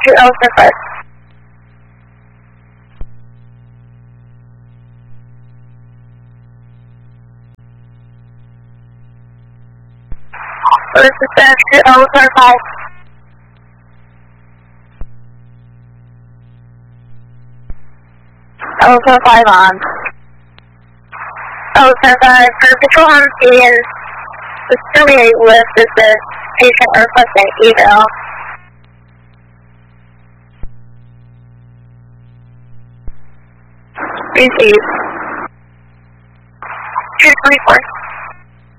to Elsa first. This is dispatch to Elsa 5. Elsa 5 on. Elsa 5 for patrol on scene. Discriminate with this patient requesting eval. Receive. 224.